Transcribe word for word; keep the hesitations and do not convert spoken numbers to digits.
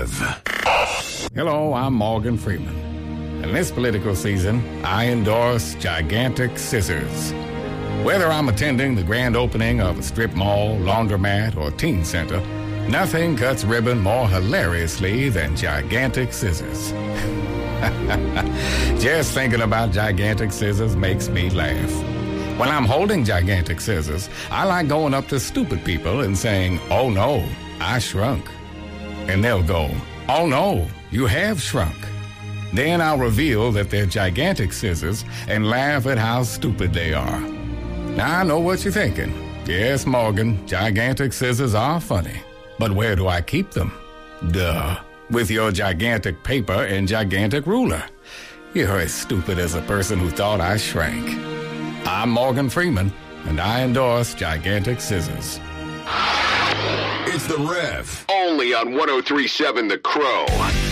Rev. Hello, I'm Morgan Freeman. In this political season, I endorse gigantic scissors. Whether I'm attending the grand opening of a strip mall, laundromat, or teen center, nothing cuts ribbon more hilariously than gigantic scissors. Just thinking about gigantic scissors makes me laugh. When I'm holding gigantic scissors, I like going up to stupid people and saying, "Oh no, I shrunk." And they'll go, "Oh no, you have shrunk." Then I'll reveal that they're gigantic scissors and laugh at how stupid they are. Now I know what you're thinking. Yes, Morgan, gigantic scissors are funny. But where do I keep them? Duh. With your gigantic paper and gigantic ruler. You're as stupid as a person who thought I shrank. I'm Morgan Freeman, and I endorse gigantic scissors. It's the Rev. Only on one oh three point seven The Crow.